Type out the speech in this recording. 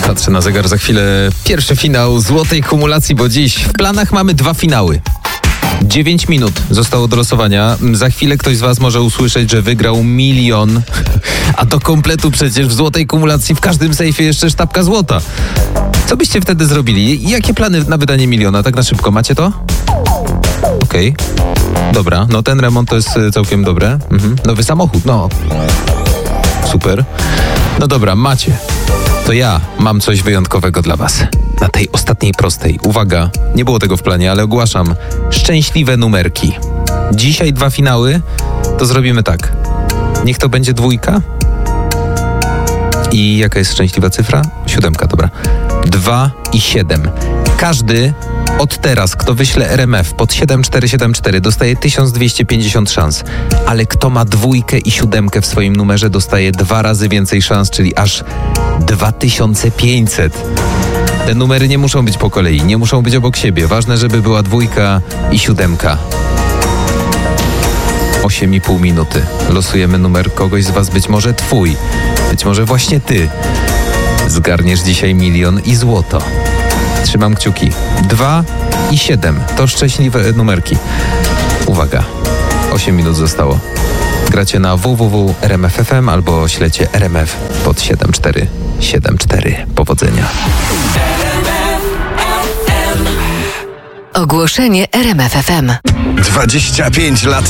Patrzę na zegar, za chwilę pierwszy finał złotej kumulacji, bo dziś w planach mamy 2 finały. 9 minut zostało do losowania. Za chwilę ktoś z was może usłyszeć, że wygrał 1 milion. A do kompletu przecież w złotej kumulacji w każdym sejfie jeszcze sztabka złota. Co byście wtedy zrobili? Jakie plany na wydanie 1 miliona? Tak na szybko, macie to? Okej. Dobra, no ten remont to jest całkiem dobre. Nowy samochód, no. Super. No dobra, macie. To ja mam coś wyjątkowego dla was. Na tej ostatniej prostej. Uwaga, nie było tego w planie, ale ogłaszam. Szczęśliwe numerki. Dzisiaj 2 finały, to zrobimy tak. Niech to będzie 2. I jaka jest szczęśliwa cyfra? 7, dobra. 2 i 7. Każdy od teraz, kto wyśle RMF pod 7474, dostaje 1250 szans. Ale kto ma 2 i 7 w swoim numerze, dostaje 2 razy więcej szans, czyli aż 2500. Te numery nie muszą być po kolei, nie muszą być obok siebie. Ważne, żeby była 2 i 7. 8,5 minuty. Losujemy numer kogoś z was, być może twój. Być może właśnie ty. Zgarniesz dzisiaj 1 milion i złoto. Trzymam kciuki. 2 i 7 to szczęśliwe numerki. Uwaga, 8 minut zostało. Gracie na www.rmf.fm albo ślecie RMF pod 7474. Powodzenia. Ogłoszenie RMF FM. 25 lat